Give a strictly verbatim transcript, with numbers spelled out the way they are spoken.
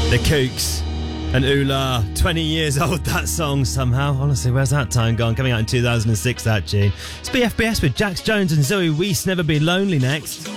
The Kooks and Oola, twenty years old, that song somehow. Honestly, where's that time gone? Coming out in two thousand six, that tune. It's B F B S with Jax Jones and Zoe Wees, Never Be Lonely next.